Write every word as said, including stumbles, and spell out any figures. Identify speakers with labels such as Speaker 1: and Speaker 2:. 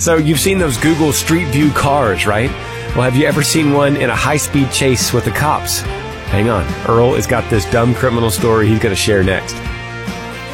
Speaker 1: So you've seen those Google Street View cars, right? Well, have you ever seen one in a high-speed chase with the cops? Hang on. Earl has got this dumb criminal story he's going to share next.